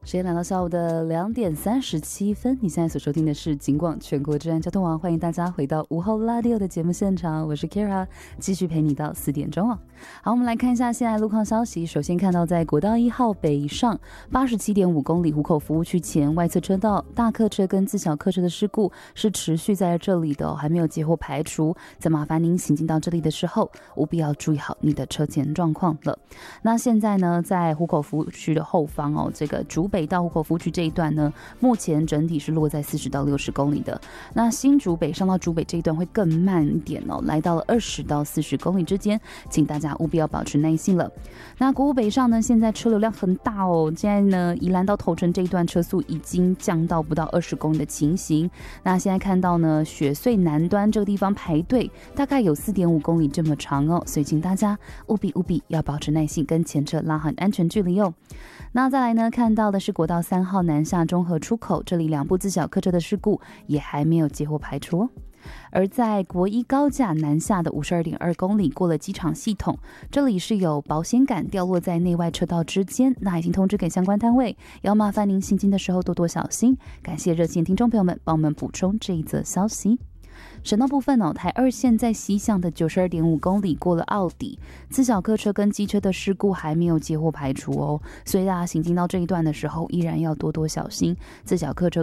时间来到下午的2:37，你现在所收听的是警广全国治安交通网，欢迎大家回到午后拉迪欧的节目现场，我是 Kira， 继续陪你到4点钟哦。好，我们来看一下现在路况消息。首先看到在国道1号北上87.5公里湖口服务区前外侧车道，大客车跟自小客车的事故是持续在这里的还没有截获排除，再麻烦您行进到这里的时候，务必要注意好你的车前状况了。那现在呢，在湖口服务区的后方哦，这个竹北到湖口服务区这一段呢，目前整体是落在40到60公里的。那新竹北上到竹北这一段会更慢一点哦，来到了20到40公里之间，请大家务必要保持耐心了。那国五北上呢，现在车流量很大哦，现在呢，宜兰到头城这一段车速已经降到不到20公里的情形。那现在看到呢，雪隧南端这个地方排队大概有4.5公里这么长哦，所以请大家务必要保持耐心，跟前车拉好安全距离哦。那再来呢，看到的是国道3号南下中和出口，这里2部自小客车的事故也还没有截获排除哦。而在国一高架南下的52.2公里过了机场系统，这里是有保险杆掉落在内外车道之间，那已经通知给相关单位，要麻烦您行经的时候多多小心。感谢热线听众朋友们帮我们补充这一则消息。省道部分哦，台2线在西向的92.5公里过了澳底，自小客车跟机车的事故还没有截获排除哦，所以大家行进到这一段的时候，依然要多多小心。自小客车